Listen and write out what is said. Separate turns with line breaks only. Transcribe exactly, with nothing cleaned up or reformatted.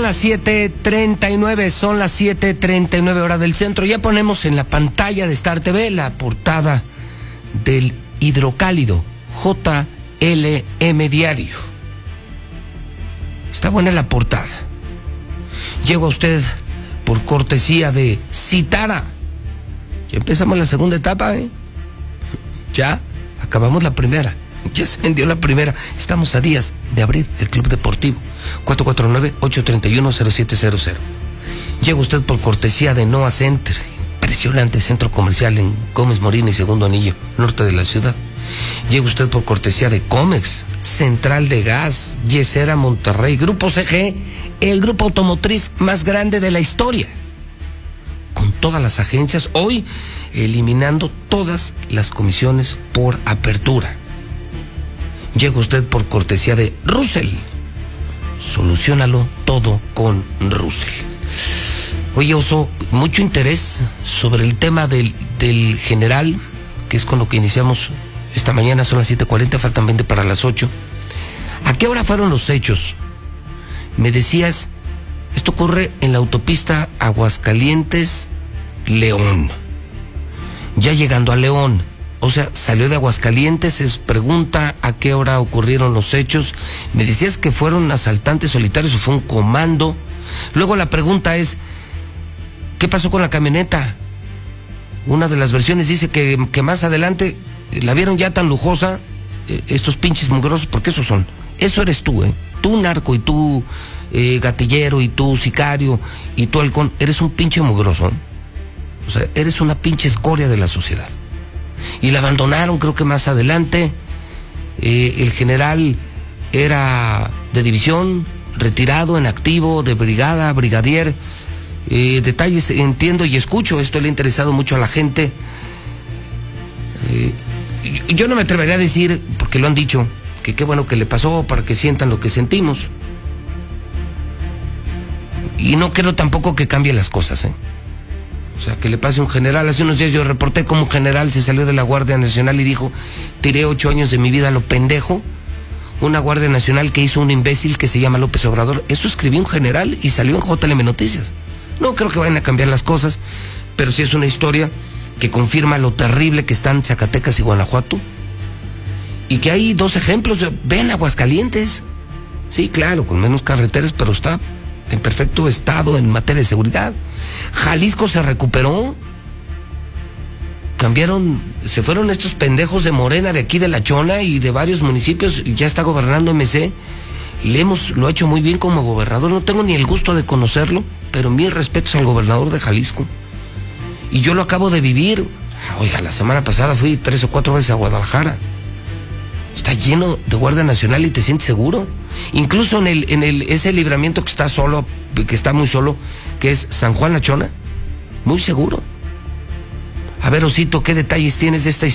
las siete treinta y nueve, son las siete treinta y nueve hora del centro. Ya ponemos en la pantalla de Star T V la portada del hidrocálido J L M Diario. Está buena la portada. Llega usted por cortesía de Citara. Ya empezamos la segunda etapa, ¿eh? Ya acabamos la primera. Ya se vendió la primera. Estamos a días de abrir el Club Deportivo. cuatro cuatro nueve, ocho tres uno, cero siete cero cero. Llega usted por cortesía de Noah Center. Impresionante centro comercial en Gómez Morín y Segundo Anillo, norte de la ciudad. Llega usted por cortesía de Comex, Central de Gas, Yesera Monterrey, Grupo C G, el grupo automotriz más grande de la historia. Con todas las agencias, hoy eliminando todas las comisiones por apertura. Llega usted por cortesía de Russell. Soluciónalo todo con Russell. Oye, Oso, mucho interés sobre el tema del, del general, que es con lo que iniciamos esta mañana. Son las siete cuarenta, faltan veinte para las ocho. ¿A qué hora fueron los hechos? Me decías, esto ocurre en la autopista Aguascalientes-León. Ya llegando a León, o sea, salió de Aguascalientes, se pregunta a qué hora ocurrieron los hechos. Me decías que fueron asaltantes solitarios o fue un comando. Luego la pregunta es, ¿qué pasó con la camioneta? Una de las versiones dice que, que más adelante la vieron ya tan lujosa, eh, estos pinches mugrosos, porque esos son. Eso eres tú, ¿eh? Tú narco y tú eh, gatillero y tú sicario y tú halcón, eres un pinche mugroso, ¿eh? O sea, eres una pinche escoria de la sociedad. Y la abandonaron, creo que más adelante. Eh, el general era de división, retirado, en activo, de brigada, brigadier. Eh, detalles entiendo y escucho, esto le ha interesado mucho a la gente. Eh, yo no me atrevería a decir, porque lo han dicho, que qué bueno que le pasó para que sientan lo que sentimos. Y no quiero tampoco que cambie las cosas, ¿eh? O sea, que le pase a un general. Hace unos días yo reporté como un general se salió de la Guardia Nacional y dijo, tiré ocho años de mi vida a lo pendejo. Una Guardia Nacional que hizo un imbécil que se llama López Obrador. Eso escribió un general y salió en J L M Noticias. No creo que vayan a cambiar las cosas, pero sí es una historia que confirma lo terrible que están Zacatecas y Guanajuato. Y que hay dos ejemplos. Ven Aguascalientes. Sí, claro, con menos carreteras, pero está en perfecto estado en materia de seguridad. Jalisco se recuperó. Cambiaron, se fueron estos pendejos de Morena de aquí de La Chona y de varios municipios. Ya está gobernando M C. Lemos lo ha hecho muy bien como gobernador. No tengo ni el gusto de conocerlo, pero mis respetos al gobernador de Jalisco. Y yo lo acabo de vivir. Oiga, la semana pasada fui tres o cuatro veces a Guadalajara. Está lleno de Guardia Nacional y te sientes seguro. Incluso en el, en el, ese libramiento que está solo, que está muy solo, que es San Juan La Chona, muy seguro. A ver, Osito, ¿qué detalles tienes de esta historia?